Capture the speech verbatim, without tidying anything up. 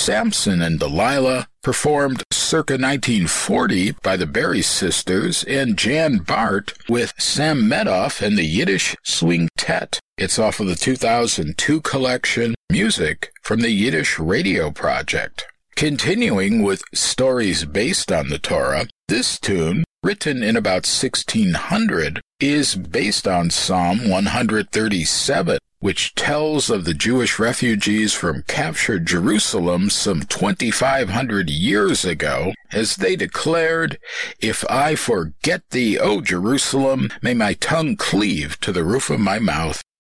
Samson and Delilah, performed circa nineteen forty by the Berry Sisters, and Jan Bart with Sam Medoff and the Yiddish Swingtet. It's off of the two thousand two collection, Music from the Yiddish Radio Project. Continuing with stories based on the Torah, this tune, written in about sixteen hundred, is based on Psalm one thirty-seven, which tells of the Jewish refugees from captured Jerusalem some twenty-five hundred years ago, as they declared, "If I forget thee, O Jerusalem, may my tongue cleave to the roof of my mouth."